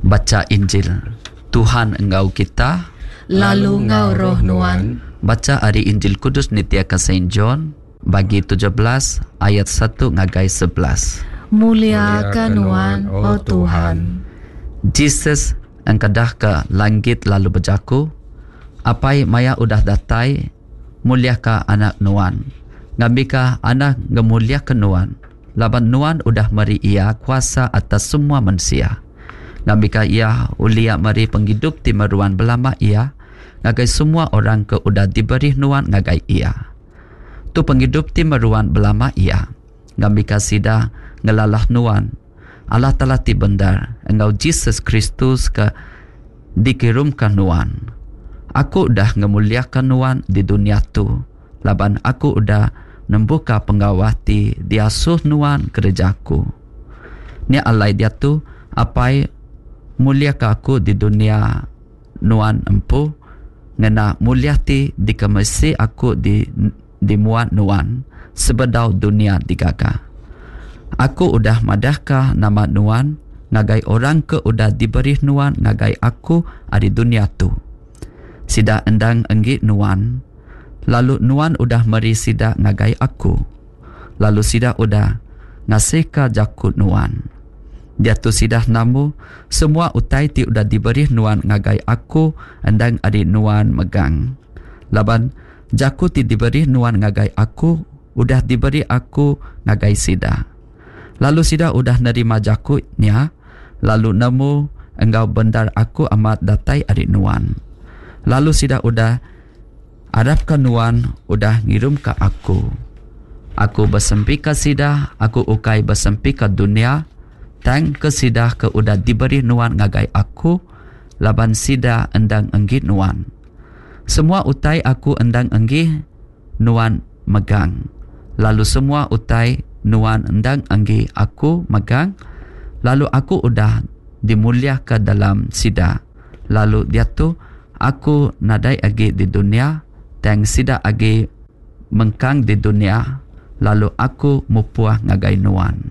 Baca Injil. Tuhan engkau kita, lalu engkau roh nuan. Baca hari Injil Kudus Nitiakan Saint John bagi 17 ayat 1 ngagai 11. Muliakan nuan, oh Tuhan. Jesus engkadah ke langit lalu berjaku, apai maya udah datai, muliaka anak nuan. Ngambika anak ngemuliakan nuan, laban nuan udah meri ia kuasa atas semua manusia. Ngambika ia ulia meri penghidup ti meruan belama ia, ngagai semua orang ke udah diberi nuan ngagai ia. Tu penghidup ti meruan belama ia, ngambika sida ngelalah nuan. Allah telah ti bendar, engkau Jesus Kristus ke dikirumkan nuan. Aku udah ngemuliakan nuan di dunia tu, laban aku udah membuka penggawati diasuh nuan gerejaku. Ni alai dia tu apai muliakan aku di dunia nuan empu, ngena muliati di kemesi aku di muat nuan sebedau dunia digaga. Aku udah madahkah nama nuan, ngagai orang ke udah diberi nuan ngagai aku di dunia tu. Sida endang enggit nuan, lalu nuan udah meri sida ngagai aku, lalu sida udah ngasihka jakut nuan. Dia tu sidah namu, semua utai ti udah diberi nuan ngagai aku, endang adi nuan megang. Laban jaku ti diberi nuan ngagai aku, udah diberi aku ngagai sida. Lalu sida udah nerima jakutnya, lalu nemu engkau bendar aku amat datai adi nuan. Lalu sida udah harapkan nuan udah ngirum ke aku. Aku bersempi ke sida, aku ukai bersempi ke dunia, tang ke sida ke udah diberi nuan ngagai aku, laban sida endang enggit nuan. Semua utai aku endang enggih nuan megang. Lalu semua utai nuan endang enggih aku megang. Lalu aku udah dimuliakan dalam sida. Lalu dia tu aku nadai agi di dunia, tang sida agi mengkang di dunia. Lalu aku mupuah ngagai nuan.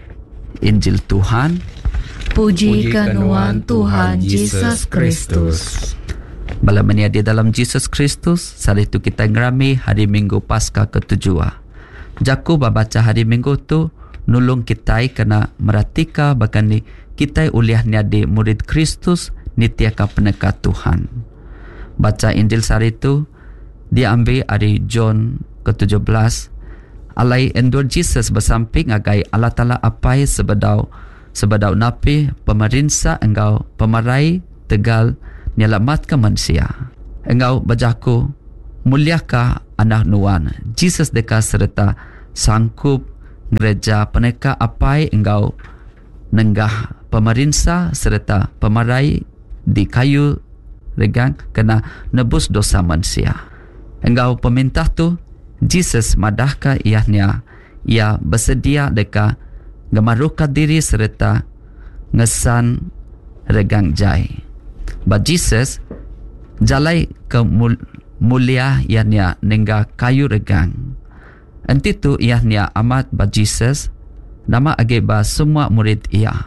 Injil Tuhan. Pujikan nuan Tuhan Yesus Kristus. Bala menia di dalam Jesus Kristus, sali tu kita ngerami hari Minggu Paskah ketujuh. Jaku babaca hari Minggu tu nulung kita kena meratika bahkan ni kita uliahnya di murid Kristus nitiaka peneka Tuhan. Baca Injil sari tu diambil hari John ke-17. Alai endur Jesus bersamping agai Allah Ta'ala apai sebedau napi pemerintah engkau pemarai tegal nyelamatkan manusia. Engkau bajaku muliakah anak nuan. Jesus deka serta sangkup gereja peneka apai engkau nenggah pemerintah serta pemarai di kayu regang kena nebus dosa manusia. Engkau pemerintah tu Jesus madahka iahnya, ia bersedia deka gemaruka diri serta ngesan regang jai. But Jesus jalai ke mulia iahnya nengga kayu regang. Enti tu iahnya amat ba Jesus nama ageba semua murid ia.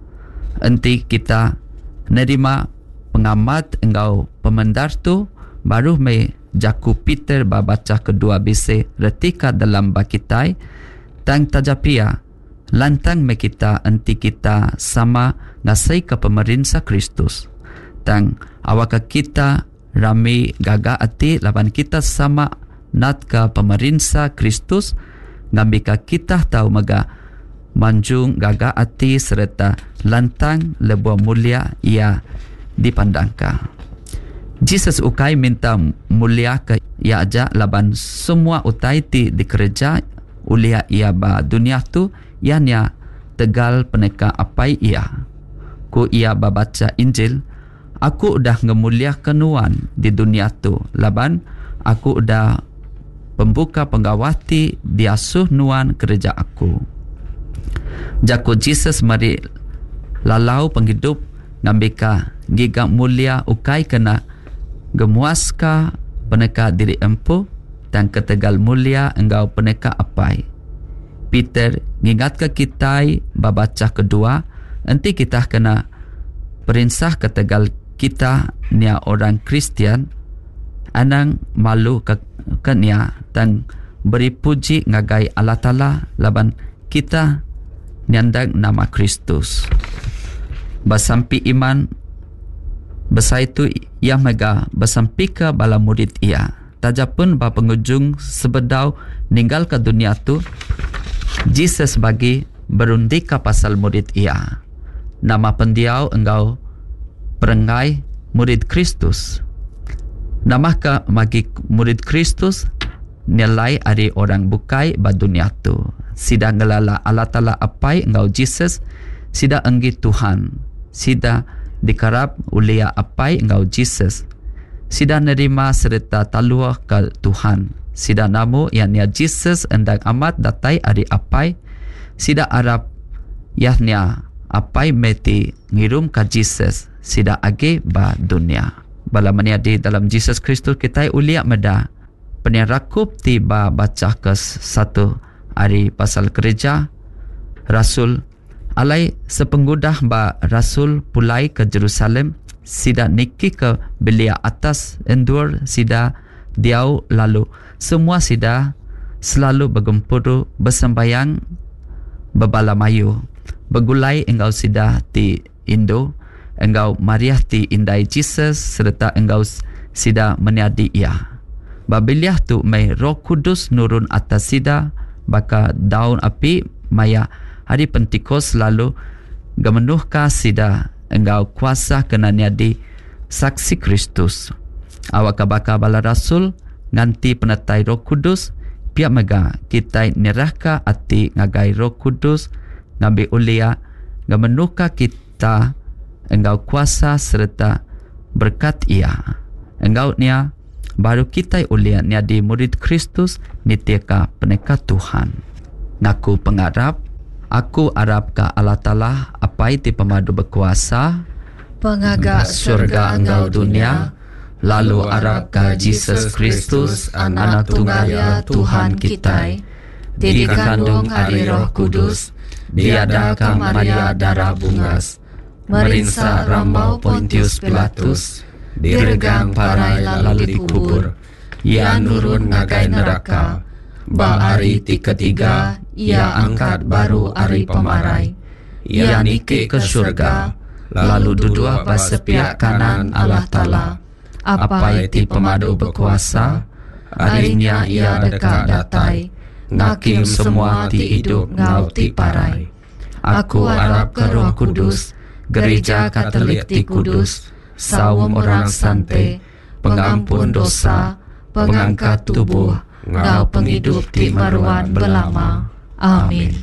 Enti kita nerima pengamat engkau pemendar tu baru me jaku Peter baca kedua bise retika dalam bakitai tang tajapia lantang me kita enti kita sama ngasai ke pemerintah Kristus tang awaka kita rami gaga ati laban kita sama nat ke pemerintah Kristus ngambika kita tahu mega manjung gaga ati serta lantang lebuh mulia ia dipandangka. Jesus ukai minta mulia ke ia aja laban semua utai ti dikerja ulia ia ba dunia tu ianya tegal peneka apai ia. Ku ia baca Injil, aku udah ngemuliakan nuan di dunia tu laban aku udah pembuka penggawati diasuh nuan kerja aku. Jaku Jesus mari lalau penghidup ngambika giga mulia ukai kena gemuaska peneka diri empu dan ketegal mulia engkau peneka apai. Peter ngingat ke kita babaca kedua, enti kita kena Perinsah ketegal kita nia orang Kristian, anang malu ke nia dan beri puji ngagai Allah Ta'ala laban kita nyandang nama Kristus. Basampi iman besaitu ia mega basampi ke bala murid ia. Tajapun ba penghujung sebedau ninggal ke dunia tu, Jesus bagi berundika pasal murid ia. Nama pendiau engkau perengai murid Kristus. Nama ka bagi murid Kristus nilai ari orang bukai ba dunia tu. Sida ngelala Allah Ta'ala apai engkau Jesus, sida enggi Tuhan, sida dikarap ulia apai engkau Jesus, sida nerima serta talua ke Tuhan, sida namu yang nia Jesus endang amat datai ari apai, sida arab yahnya apai meti ngirum ke Jesus, sida age ba dunia. Bala maniadi dalam Jesus Kristus kita ulia meda peniarakup tiba baca ke satu hari pasal gereja Rasul alai sepenggudah ba Rasul pulai ke Jerusalem, sida niki ke belia atas endur sida diau lalu semua sida selalu bergempuru bersembayang bebala mayu begulai engkau sida ti Indo, engkau mariah ti indai Jesus serta engkau sida meniadi ia. Babiliah tu mai Roh Kudus nurun atas sida baka daun api maya hari Pentikos lalu gemenuhkah sida engkau kuasa kena niadi saksi Kristus. Awak baka bala rasul nganti penatai Roh Kudus pihak mega kita nirahka ati ngagai Roh Kudus ngabi ulia gemenuhkah kita engkau kuasa serta berkat ia. Engkau nia baru kita ulia niadi murid Kristus nitiaka peneka Tuhan. Ngaku pengarap, aku arap ka Allah Ta'ala apai ti pemadu berkuasa, pengagak surga engkau dunia, lalu arap ka Jesus Kristus anak tunggal Tuhan kita, dikandung ari Roh Kudus, diadakan Maria darah bungas, merinsa rambau Pontius Pilatus, diregang parai lalu dikubur, ia nurun ngagai neraka, ba ari ti ketiga ia angkat baru ari pemarai, ia niki ke surga, lalu dudua pas sepiak kanan Allah Ta'ala, apai ti pemadu berkuasa, arinya ia dekat datai, ngakim semua ti hidup ngau ti parai. Aku arap ke Roh Kudus, gereja Katolik ti kudus, saum orang sante, pengampun dosa, pengangkat tubuh, ngau penghidup ti maruan belama. Amin.